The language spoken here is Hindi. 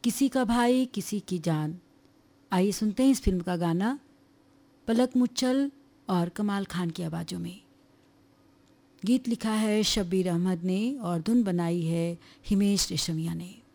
किसी का भाई किसी की जान। आइए सुनते हैं इस फिल्म का गाना पलक मुच्छल और कमाल खान की आवाज़ों में। गीत लिखा है शब्बीर अहमद ने और धुन बनाई है हिमेश रेशमिया ने।